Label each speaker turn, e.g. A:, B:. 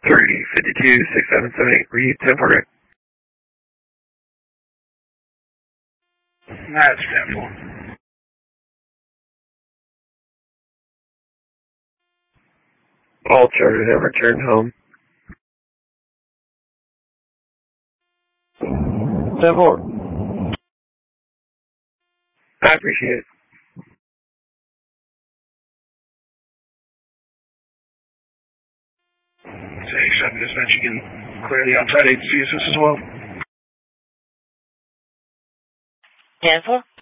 A: 352-6778, read 10 for it.
B: That's 10-4.
A: All charted and returned home. 10-4. I appreciate it.
B: Say 7 dispatch, you can clear the outside agency assist as well.
C: 10-4.